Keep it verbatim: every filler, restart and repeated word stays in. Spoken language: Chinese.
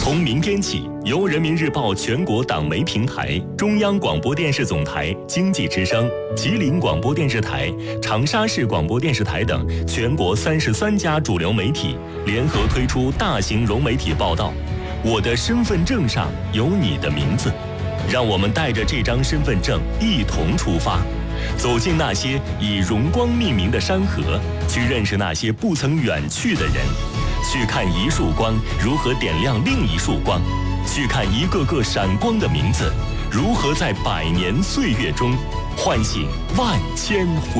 从明天起，由人民日报全国党媒平台、中央广播电视总台经济之声、吉林广播电视台、长沙市广播电视台等全国三十三家主流媒体联合推出大型融媒体报道。我的身份证上有你的名字，让我们带着这张身份证一同出发，走进那些以荣光命名的山河，去认识那些不曾远去的人，去看一束光如何点亮另一束光，去看一个个闪光的名字如何在百年岁月中唤醒万千回